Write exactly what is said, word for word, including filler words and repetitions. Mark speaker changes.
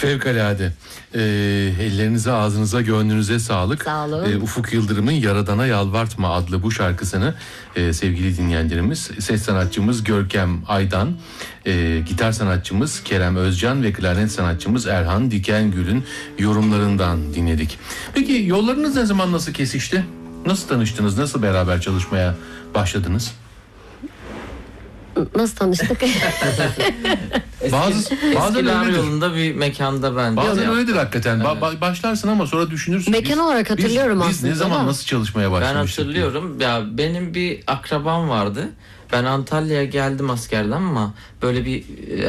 Speaker 1: Fevkalade. Ee, ellerinize, ağzınıza, gönlünüze sağlık.
Speaker 2: Sağ olun.
Speaker 1: Ee, Ufuk Yıldırım'ın Yaradana Yalvartma adlı bu şarkısını e, sevgili dinleyenlerimiz, ses sanatçımız Görkem Aydan, e, gitar sanatçımız Kerem Özcan ve klarnet sanatçımız Erhan Dikengül'ün yorumlarından dinledik. Peki yollarınız ne zaman, nasıl kesişti? Nasıl tanıştınız? Nasıl beraber çalışmaya başladınız?
Speaker 2: Nasıl tanıştık?
Speaker 1: Bazı, bazen
Speaker 3: Eskiler
Speaker 1: öyledir.
Speaker 3: yolunda bir mekanda ben.
Speaker 1: Bazen
Speaker 3: Yok,
Speaker 1: öyledir hakikaten. Ba-
Speaker 3: Evet.
Speaker 1: ba- başlarsın ama sonra düşünürsün.
Speaker 2: Mekan olarak hatırlıyorum
Speaker 1: biz,
Speaker 2: aslında
Speaker 1: Biz ne zaman
Speaker 2: da.
Speaker 1: nasıl çalışmaya
Speaker 3: Ben
Speaker 1: başlamıştık?
Speaker 3: hatırlıyorum. Ya benim bir akrabam vardı. Ben Antalya'ya geldim askerden ama böyle bir